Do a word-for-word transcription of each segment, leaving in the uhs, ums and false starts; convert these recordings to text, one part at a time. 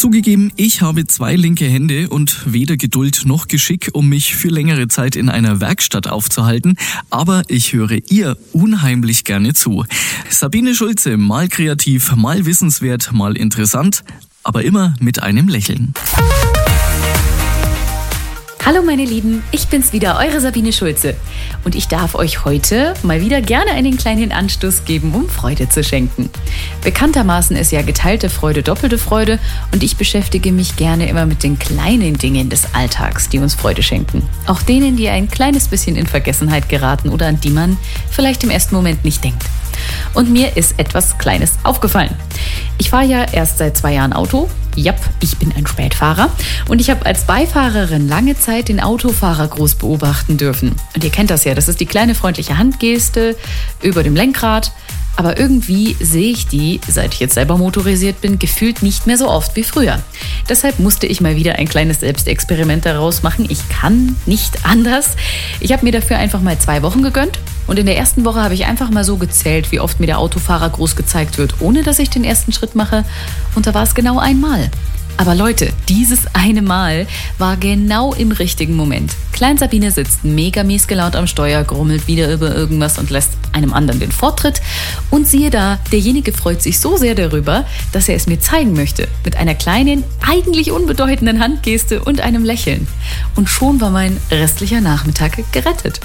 Zugegeben, ich habe zwei linke Hände und weder Geduld noch Geschick, um mich für längere Zeit in einer Werkstatt aufzuhalten, aber ich höre ihr unheimlich gerne zu. Sabine Schulze, mal kreativ, mal wissenswert, mal interessant, aber immer mit einem Lächeln. Hallo meine Lieben, ich bin's wieder, eure Sabine Schulze. Und ich darf euch heute mal wieder gerne einen kleinen Anstoß geben, um Freude zu schenken. Bekanntermaßen ist ja geteilte Freude doppelte Freude und ich beschäftige mich gerne immer mit den kleinen Dingen des Alltags, die uns Freude schenken. Auch denen, die ein kleines bisschen in Vergessenheit geraten oder an die man vielleicht im ersten Moment nicht denkt. Und mir ist etwas Kleines aufgefallen. Ich fahre ja erst seit zwei Jahren Auto. Japp, ich bin ein Spätfahrer. Und ich habe als Beifahrerin lange Zeit den Autofahrer groß beobachten dürfen. Und ihr kennt das ja, das ist die kleine freundliche Handgeste über dem Lenkrad. Aber irgendwie sehe ich die, seit ich jetzt selber motorisiert bin, gefühlt nicht mehr so oft wie früher. Deshalb musste ich mal wieder ein kleines Selbstexperiment daraus machen. Ich kann nicht anders. Ich habe mir dafür einfach mal zwei Wochen gegönnt. Und in der ersten Woche habe ich einfach mal so gezählt, wie oft mir der Autofahrer groß gezeigt wird, ohne dass ich den ersten Schritt mache. Und da war es genau einmal. Aber Leute, dieses eine Mal war genau im richtigen Moment. Klein Sabine sitzt mega mies gelaunt am Steuer, grummelt wieder über irgendwas und lässt einem anderen den Vortritt. Und siehe da, derjenige freut sich so sehr darüber, dass er es mir zeigen möchte. Mit einer kleinen, eigentlich unbedeutenden Handgeste und einem Lächeln. Und schon war mein restlicher Nachmittag gerettet.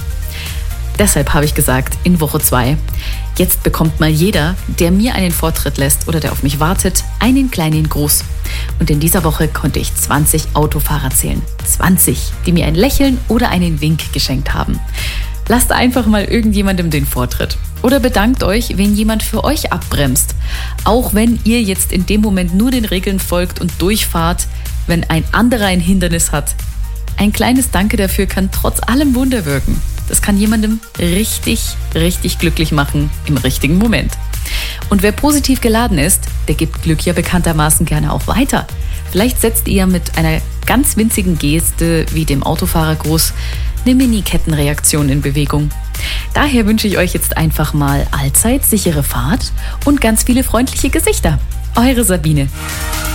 Deshalb habe ich gesagt, in Woche zwei, jetzt bekommt mal jeder, der mir einen Vortritt lässt oder der auf mich wartet, einen kleinen Gruß. Und in dieser Woche konnte ich zwanzig Autofahrer zählen. zwanzig, die mir ein Lächeln oder einen Wink geschenkt haben. Lasst einfach mal irgendjemandem den Vortritt. Oder bedankt euch, wenn jemand für euch abbremst. Auch wenn ihr jetzt in dem Moment nur den Regeln folgt und durchfahrt, wenn ein anderer ein Hindernis hat. Ein kleines Danke dafür kann trotz allem Wunder wirken. Das kann jemandem richtig, richtig glücklich machen im richtigen Moment. Und wer positiv geladen ist, der gibt Glück ja bekanntermaßen gerne auch weiter. Vielleicht setzt ihr mit einer ganz winzigen Geste wie dem Autofahrergruß eine Mini-Kettenreaktion in Bewegung. Daher wünsche ich euch jetzt einfach mal allzeit sichere Fahrt und ganz viele freundliche Gesichter. Eure Sabine.